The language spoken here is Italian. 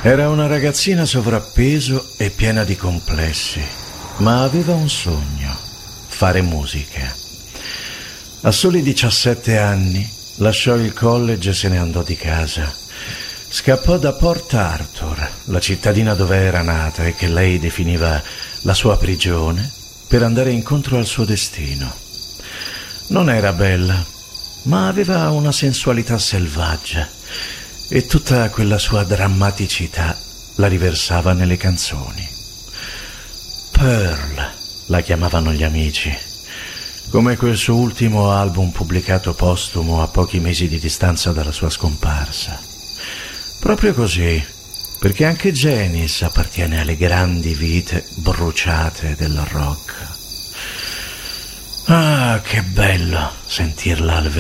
Era una ragazzina sovrappeso e piena di complessi, ma aveva un sogno: fare musica. A soli 17 anni lasciò il college e se ne andò di casa. Scappò da Port Arthur, la cittadina dove era nata e che lei definiva la sua prigione, per andare incontro al suo destino. Non era bella, ma aveva una sensualità selvaggia e tutta quella sua drammaticità la riversava nelle canzoni. Pearl la chiamavano gli amici, come quel suo ultimo album pubblicato postumo a pochi mesi di distanza dalla sua scomparsa. Proprio così, perché anche Janis appartiene alle grandi vite bruciate del rock. Ah, che bello sentirla al